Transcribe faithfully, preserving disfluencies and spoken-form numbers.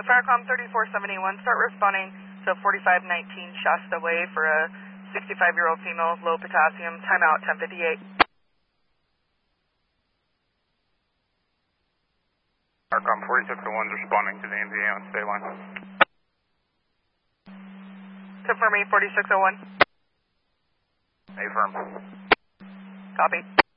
Farcom thirty-four seventy-one, start responding to forty-five nineteen Shasta Way for a sixty-five-year-old female, low potassium, timeout ten fifty-eight. Farcom forty-six oh one is responding to the N Z A on state line. Confirming forty-six oh one. Affirm. Copy.